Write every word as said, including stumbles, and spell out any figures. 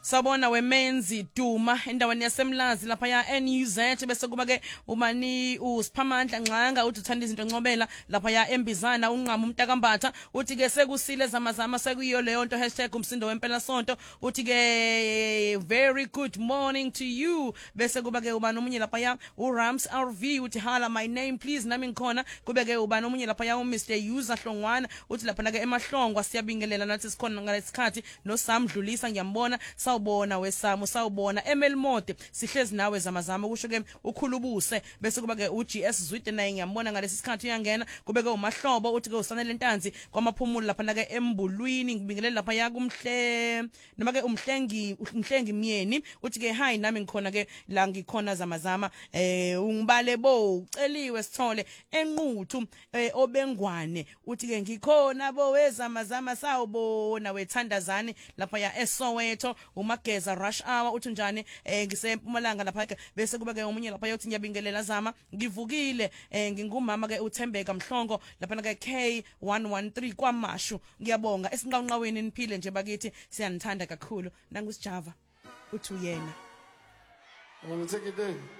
Sabona wemenzi Duma endaweni yasemlazi lapha ya N U Z bese kuba ke umani uSiphamandla Nxanga uthi uthanda izinto ngcobela lapha ya Embizana unqama umntakambatha uthi ke sekusile zamazama sekuyiyo leyo nto hashtag umsindo wempela sonto uthi ke very good morning to you bese kuba ke ubani omunye lapha ya uRams R V uthi hala my name please nami ngikhona kube ke ubani omunye lapha ya uMr User Hlongwana uthi lapha na ke emahlongwa siyabingelela nathi sikhona ngalesikhathi noSamdlulisa ngiyambona sawubona wesamo sawubona eMelmode sihlezi nawe zamazama kusho ke ukhulubuse bese kuba ke uG S Zwide naye ngiyambona ngalesi sikhathi uyangena kube ke umahlobo uthi ke usanele ntanzi kwamaphumulo lapha na ke embulwini ngibingelela lapha ya kumhle noma ke umhlengi umhlengi myeni uthi ke hi nami ngikhona ke la ngikhona zamazama eh ungibale bo uceliwe sithole enquthu obengwane uthi ke ngikhona bo wezamazama sawubona wethandazani lapha ya eSoweto umageza rush hour uthi njani eh ngisempumalanga lapha ke bese kuba ke umunye lapha yothi ngiyabingelela zama ngivukile eh ngingumama ke uThembeka Mhlongo lapha ke K one one three kwaMashu ngiyabonga esinqanqaweni niphile nje bakithi siyanithanda kakhulu nangusijava uthi uyena I want to take it there.